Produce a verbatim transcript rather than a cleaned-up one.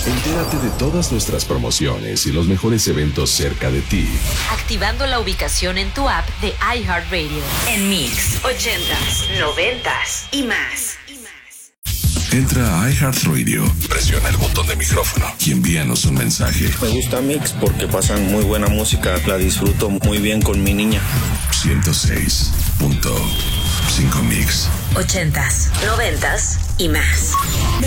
Entérate de todas nuestras promociones y los mejores eventos cerca de ti, activando la ubicación en tu app de iHeartRadio. En Mix, ochentas, noventas y más. Entra a iHeartRadio, presiona el botón de micrófono y envíanos un mensaje. Me gusta Mix porque pasan muy buena música, la disfruto muy bien con mi niña. ciento seis punto cinco Mix. Ochentas, noventas y más.